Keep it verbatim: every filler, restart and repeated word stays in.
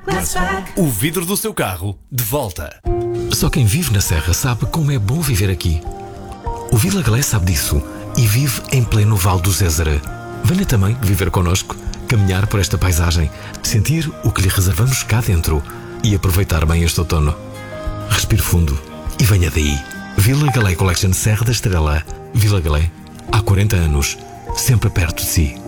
O vidro do seu carro de volta. Só quem vive na Serra sabe como é bom viver aqui. O Vila Galé sabe disso e vive em pleno Vale do Zézere. Venha também viver connosco, caminhar por esta paisagem, sentir o que lhe reservamos cá dentro e aproveitar bem este outono. Respire fundo e venha daí. Vila Galé Collection Serra da Estrela. Vila Galé, há quarenta anos, sempre perto de si.